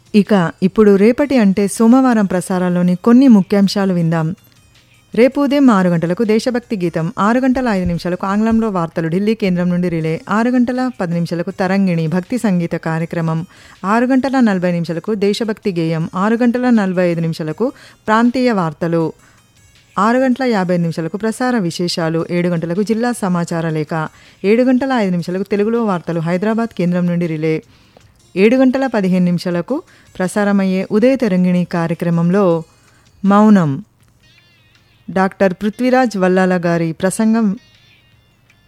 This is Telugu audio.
ఇక ఇప్పుడు రేపటి అంటే సోమవారం ప్రసారాల్లోని కొన్ని ముఖ్యాంశాలు విందాం. రేపు ఉదయం 6 గంటలకు దేశభక్తి గీతం, 6 గంటల 5 నిమిషాలకు ఆంగ్లంలో వార్తలు ఢిల్లీ కేంద్రం నుండి రిలే, 6 గంటల 10 నిమిషాలకు తరంగిణి భక్తి సంగీత కార్యక్రమం, 6 గంటల 40 నిమిషాలకు దేశభక్తి గేయం, 6 గంటల 45 నిమిషాలకు ప్రాంతీయ వార్తలు, 6 గంటల 50 నిమిషాలకు ప్రసార విశేషాలు, 7 గంటలకు జిల్లా సమాచార లేఖ, 7 గంటల 5 నిమిషాలకు తెలుగులో వార్తలు హైదరాబాద్ కేంద్రం నుండి రిలే, 7 గంటల 15 నిమిషాలకు ప్రసారమయ్యే ఉదయ తరంగిణి కార్యక్రమంలో మౌనం డాక్టర్ పృథ్వీరాజ్ వల్లాల గారి ప్రసంగం